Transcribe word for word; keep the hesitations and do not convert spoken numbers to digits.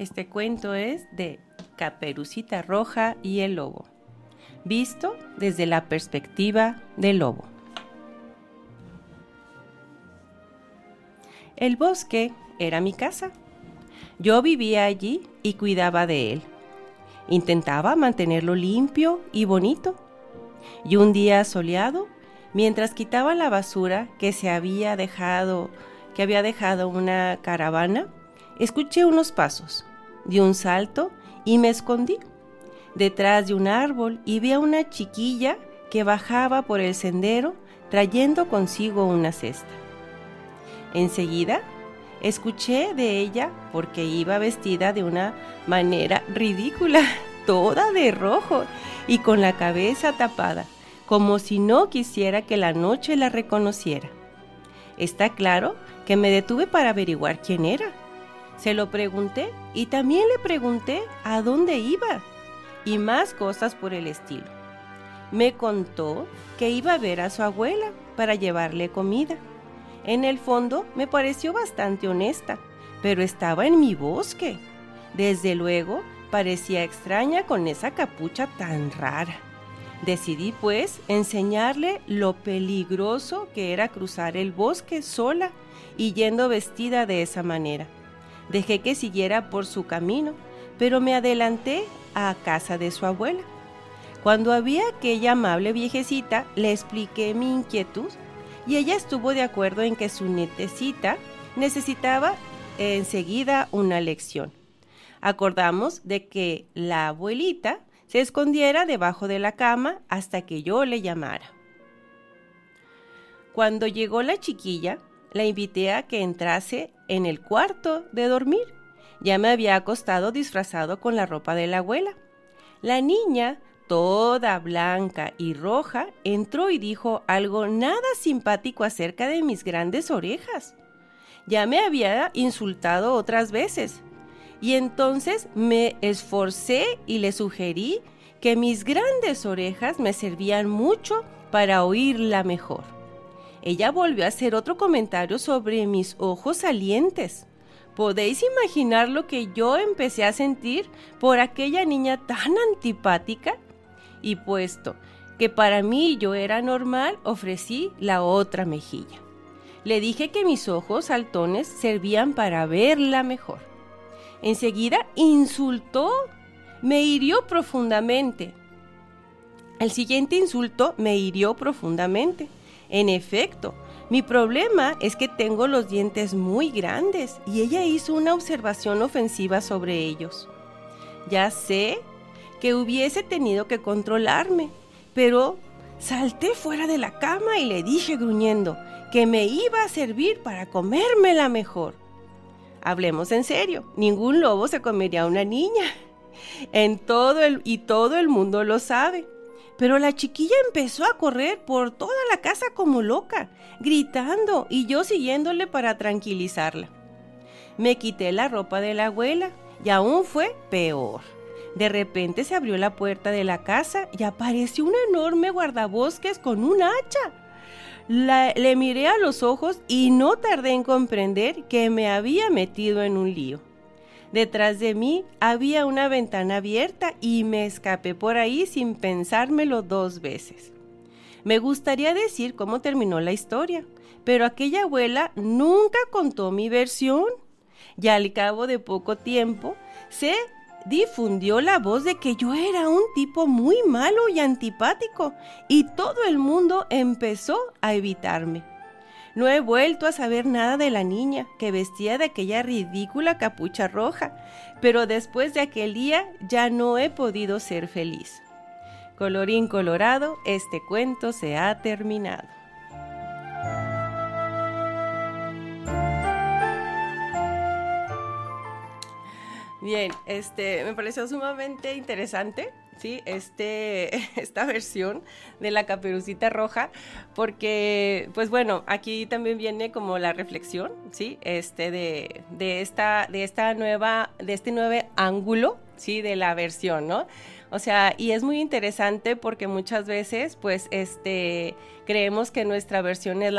Este cuento es de Caperucita Roja y el Lobo, visto desde la perspectiva del lobo. El bosque era mi casa. Yo vivía allí y cuidaba de él. Intentaba mantenerlo limpio y bonito. Y un día soleado, mientras quitaba la basura que se había dejado, que había dejado una caravana, escuché unos pasos. Di un salto y me escondí detrás de un árbol y vi a una chiquilla que bajaba por el sendero trayendo consigo una cesta. Enseguida escuché de ella porque iba vestida de una manera ridícula, toda de rojo y con la cabeza tapada, como si no quisiera que la noche la reconociera. Está claro que me detuve para averiguar quién era. Se lo pregunté y también le pregunté a dónde iba y más cosas por el estilo. Me contó que iba a ver a su abuela para llevarle comida. En el fondo me pareció bastante honesta, pero estaba en mi bosque. Desde luego parecía extraña con esa capucha tan rara. Decidí pues enseñarle lo peligroso que era cruzar el bosque sola y yendo vestida de esa manera. Dejé que siguiera por su camino, pero me adelanté a casa de su abuela. Cuando había aquella amable viejecita, le expliqué mi inquietud y ella estuvo de acuerdo en que su nietecita necesitaba enseguida una lección. Acordamos de que la abuelita se escondiera debajo de la cama hasta que yo le llamara. Cuando llegó la chiquilla, la invité a que entrase en el cuarto de dormir. Ya me había acostado disfrazado con la ropa de la abuela. La niña, toda blanca y roja, entró y dijo algo nada simpático acerca de mis grandes orejas. Ya me había insultado otras veces. Y entonces me esforcé y le sugerí que mis grandes orejas me servían mucho para oírla mejor. Ella volvió a hacer otro comentario sobre mis ojos salientes. ¿Podéis imaginar lo que yo empecé a sentir por aquella niña tan antipática? Y puesto que para mí yo era normal, ofrecí la otra mejilla. Le dije que mis ojos saltones servían para verla mejor. Enseguida insultó, me hirió profundamente. El siguiente insulto me hirió profundamente. En efecto, mi problema es que tengo los dientes muy grandes y ella hizo una observación ofensiva sobre ellos. Ya sé que hubiese tenido que controlarme, pero salté fuera de la cama y le dije gruñendo que me iba a servir para comérmela mejor. Hablemos en serio, ningún lobo se comería a una niña. En todo el, y todo el mundo lo sabe. Pero la chiquilla empezó a correr por toda la casa como loca, gritando y yo siguiéndole para tranquilizarla. Me quité la ropa de la abuela y aún fue peor. De repente se abrió la puerta de la casa y apareció un enorme guardabosques con un hacha. La, le miré a los ojos y no tardé en comprender que me había metido en un lío. Detrás de mí había una ventana abierta y me escapé por ahí sin pensármelo dos veces. Me gustaría decir cómo terminó la historia, pero aquella abuela nunca contó mi versión. Y al cabo de poco tiempo se difundió la voz de que yo era un tipo muy malo y antipático y todo el mundo empezó a evitarme. No he vuelto a saber nada de la niña que vestía de aquella ridícula capucha roja, pero después de aquel día ya no he podido ser feliz. Colorín colorado, este cuento se ha terminado. Bien, este, me pareció sumamente interesante, ¿sí? Este, esta versión de la Caperucita Roja, porque, pues bueno, aquí también viene como la reflexión, ¿sí? Este, de, de esta, de esta nueva, de este nuevo ángulo, ¿sí? De la versión, ¿no? O sea, y es muy interesante porque muchas veces, pues, este, creemos que nuestra versión es la